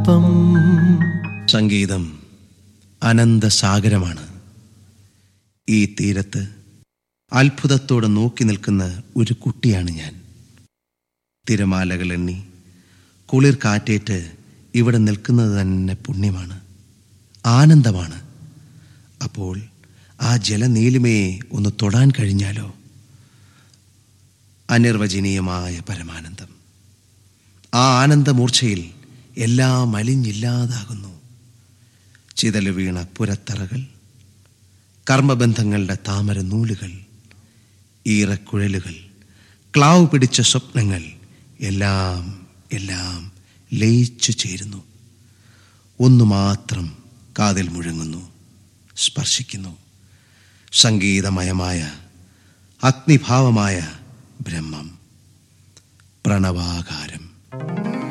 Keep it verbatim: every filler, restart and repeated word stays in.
പാപം. സംഗീതം അനന്തസാഗരമാണ്. ഈ തീരത്ത് അത്ഭുതത്തോടെ നോക്കി നിൽക്കുന്ന ഒരു കുട്ടിയാണ് ഞാൻ. തിരമാലകൾ എണ്ണി കുളിർ കാറ്റേറ്റ് ഇവിടെ നിൽക്കുന്നത് തന്നെ പുണ്യമാണ്, ആനന്ദമാണ്. അപ്പോൾ ആ ജലനീലിമയെ ഒന്ന് തൊടാൻ കഴിഞ്ഞാലോ, അനിർവചനീയമായ പരമാനന്ദം. ആ ആനന്ദമൂർച്ചയിൽ എല്ലാം അലിഞ്ഞില്ലാതാകുന്നു. ചിതല് വീണ പുരത്തറകൾ, കർമ്മബന്ധങ്ങളുടെ താമര നൂലുകൾ, ഈറക്കുഴലുകൾ, ക്ലാവ് പിടിച്ച സ്വപ്നങ്ങൾ എല്ലാം എല്ലാം ലയിച്ചു ചേരുന്നു. ഒന്നു മാത്രം കാതിൽ മുഴങ്ങുന്നു, സ്പർശിക്കുന്നു. സംഗീതമയമായ അഗ്നിഭാവമായ ബ്രഹ്മം, പ്രണവാകാരം.